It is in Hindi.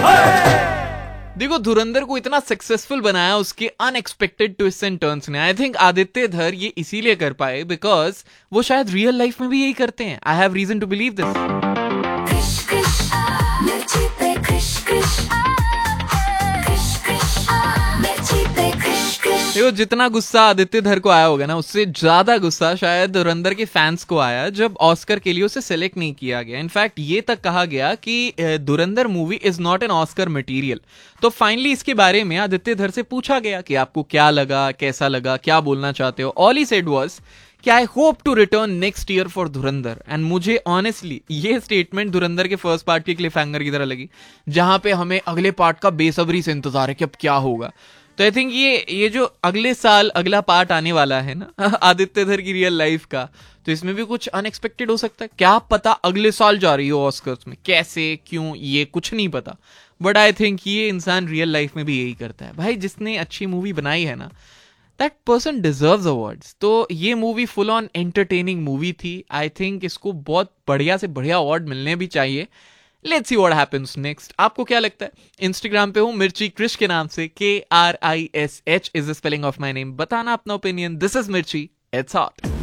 देखो, धुरंधर को इतना सक्सेसफुल बनाया उसके अनएक्सपेक्टेड ट्विस्ट एंड टर्न्स ने। आई थिंक आदित्य धर ये इसीलिए कर पाए बिकॉज वो शायद रियल लाइफ में भी यही करते हैं। I have reason to believe this. देखो, जितना गुस्सा आदित्य धर को आया होगा ना, उससे ज्यादा गुस्सा शायद धुरंधर के फैंस को आया जब ऑस्कर के लिए उसे सिलेक्ट नहीं किया गया। इनफैक्ट ये तक कहा गया कि धुरंधर movie is not an Oscar material. तो फाइनली इसके बारे में आदित्य धर से पूछा गया कि आपको क्या लगा, कैसा लगा, क्या बोलना चाहते हो। ऑल ही सेड वाज कि I hope to return next year for Dhurandhar. And मुझे ऑनेस्टली ये स्टेटमेंट धुरंधर के फर्स्ट पार्ट के क्लिफ हैंगर की तरह लगी, जहां पे हमें अगले पार्ट का बेसब्री से इंतजार है कि अब क्या होगा। तो आई थिंक ये जो अगले साल अगला पार्ट आने वाला है ना आदित्य धर की रियल लाइफ का, तो इसमें भी कुछ अनएक्सपेक्टेड हो सकता है। क्या पता अगले साल जा रही हो ऑस्कर्स में, कैसे, क्यों, ये कुछ नहीं पता। बट आई थिंक ये इंसान रियल लाइफ में भी यही करता है। भाई, जिसने अच्छी मूवी बनाई है ना, दैट पर्सन डिजर्व्स अवार्ड्स। तो ये movie full on entertaining movie थी। आई थिंक इसको बहुत बढ़िया से बढ़िया अवार्ड मिलने भी चाहिए। Let's see what happens next. आपको क्या लगता है? इंस्टाग्राम पे हूँ मिर्ची क्रिश के नाम से, KRISH is the spelling of my name. बताना अपना ओपिनियन। दिस इज मिर्ची, इट्स हॉट।